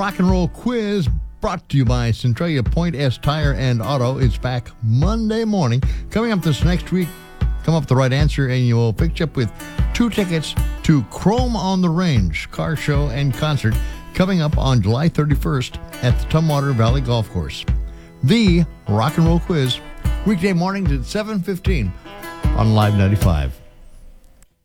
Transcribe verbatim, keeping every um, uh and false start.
Rock and Roll Quiz, brought to you by Centralia Point S Tire and Auto, is back Monday morning. Coming up this next week, come up with the right answer, and you will pick you up with two tickets to Chrome on the Range car show and concert coming up on July thirty-first at the Tumwater Valley Golf Course. The Rock and Roll Quiz, weekday mornings at seven fifteen on Live ninety-five.